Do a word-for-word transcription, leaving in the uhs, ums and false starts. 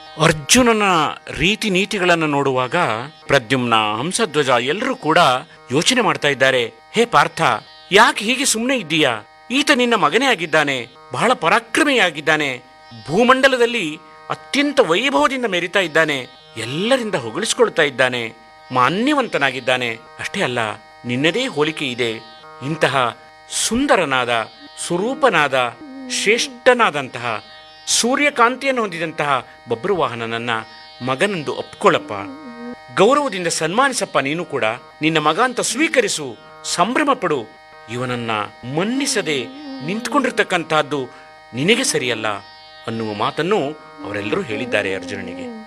ಅರ್ಜುನನ ರೀತಿ ನೀತಿಗಳನ್ನು ನೋಡುವಾಗ ಪ್ರದ್ಯುಮ್ನ, ಹಂಸಧ್ವಜ ಎಲ್ಲರೂ ಕೂಡ ಯೋಚನೆ ಮಾಡ್ತಾ ಇದ್ದಾರೆ. ಹೇ ಪಾರ್ಥ, ಯಾಕೆ ಹೀಗೆ ಸುಮ್ಮನೆ ಇದ್ದೀಯಾ? ಈತ ನಿನ್ನ ಮಗನೇ ಆಗಿದ್ದಾನೆ, ಬಹಳ ಪರಾಕ್ರಮಿಯಾಗಿದ್ದಾನೆ, ಭೂಮಂಡಲದಲ್ಲಿ ಅತ್ಯಂತ ವೈಭವದಿಂದ ಮೆರಿತಾ ಇದ್ದಾನೆ, ಎಲ್ಲರಿಂದ ಹೊಗಳಿಸ್ಕೊಳ್ತಾ ಇದ್ದಾನೆ, ಮಾನ್ಯವಂತನಾಗಿದ್ದಾನೆ. ಅಷ್ಟೇ ಅಲ್ಲ, ನಿನ್ನದೇ ಹೋಲಿಕೆ ಇದೆ. ಇಂತಹ ಸುಂದರನಾದ, ಸ್ವರೂಪನಾದ, ಶ್ರೇಷ್ಠನಾದಂತಹ, ಸೂರ್ಯಕಾಂತಿಯನ್ನು ಹೊಂದಿದಂತಹ ಬಬ್ರುವಾಹನನನ್ನ ಮಗನೆಂದು ಒಪ್ಕೊಳ್ಳಪ್ಪ, ಗೌರವದಿಂದ ಸನ್ಮಾನಿಸಪ್ಪ. ನೀನು ಕೂಡ ನಿನ್ನ ಮಗ ಅಂತ ಸ್ವೀಕರಿಸು, ಸಂಭ್ರಮ ಪಡು. ಇವನನ್ನ ಮನ್ನಿಸದೆ ನಿಂತ್ಕೊಂಡಿರ್ತಕ್ಕಂತಹದ್ದು ನಿನಗೆ ಸರಿಯಲ್ಲ ಅನ್ನುವ ಮಾತನ್ನು ಅವರೆಲ್ಲರೂ ಹೇಳಿದ್ದಾರೆ ಅರ್ಜುನನಿಗೆ.